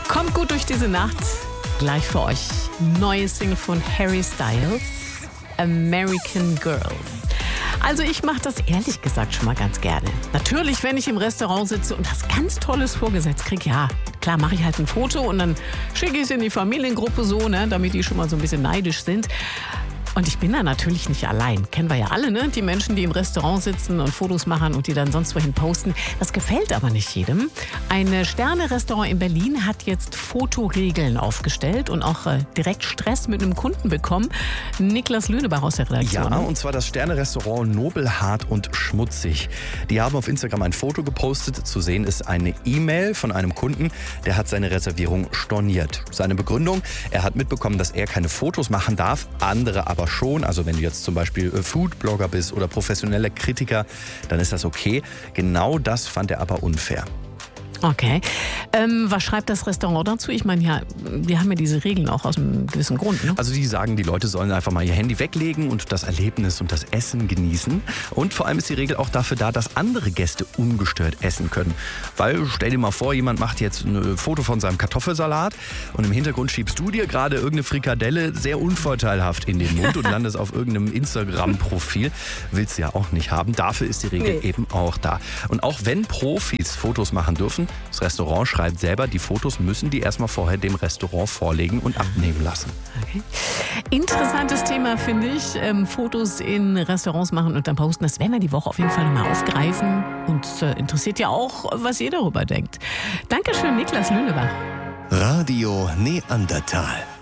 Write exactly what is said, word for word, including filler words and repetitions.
Kommt gut durch diese Nacht. Gleich für euch neue Single von Harry Styles, American Girls. Also ich mache das ehrlich gesagt schon mal ganz gerne. Natürlich, wenn ich im Restaurant sitze und was ganz Tolles vorgesetzt kriege, ja, klar mache ich halt ein Foto und dann schicke ich es in die Familiengruppe so, ne, damit die schon mal so ein bisschen neidisch sind. Und ich bin da natürlich nicht allein. Kennen wir ja alle, ne? Die Menschen, die im Restaurant sitzen und Fotos machen und die dann sonst wohin posten. Das gefällt aber nicht jedem. Ein Sterne-Restaurant in Berlin hat jetzt Fotoregeln aufgestellt und auch äh, direkt Stress mit einem Kunden bekommen. Niklas Lünebach aus der Redaktion. Ja, und zwar das Sterne-Restaurant Nobelhart und Schmutzig. Die haben auf Instagram ein Foto gepostet. Zu sehen ist eine E-Mail von einem Kunden, der hat seine Reservierung storniert. Seine Begründung: Er hat mitbekommen, dass er keine Fotos machen darf, andere aber schon. Also wenn du jetzt zum Beispiel Foodblogger bist oder professioneller Kritiker, dann ist das okay. Genau das fand er aber unfair. Okay. Ähm, was schreibt das Restaurant dazu? Ich meine, ja, wir haben ja diese Regeln auch aus einem gewissen Grund. Ne? Also die sagen, die Leute sollen einfach mal ihr Handy weglegen und das Erlebnis und das Essen genießen. Und vor allem ist die Regel auch dafür da, dass andere Gäste ungestört essen können. Weil, stell dir mal vor, jemand macht jetzt ein Foto von seinem Kartoffelsalat und im Hintergrund schiebst du dir gerade irgendeine Frikadelle sehr unvorteilhaft in den Mund und landest auf irgendeinem Instagram-Profil. Willst du ja auch nicht haben. Dafür ist die Regel nee. eben auch da. Und auch wenn Profis Fotos machen dürfen, das Restaurant schreibt selber, die Fotos müssen die erstmal vorher dem Restaurant vorlegen und abnehmen lassen. Okay. Interessantes Thema, finde ich. Ähm, Fotos in Restaurants machen und dann posten. Das werden wir die Woche auf jeden Fall nochmal aufgreifen. Und äh, interessiert ja auch, was ihr darüber denkt. Dankeschön, Niklas Lünebach. Radio Neandertal.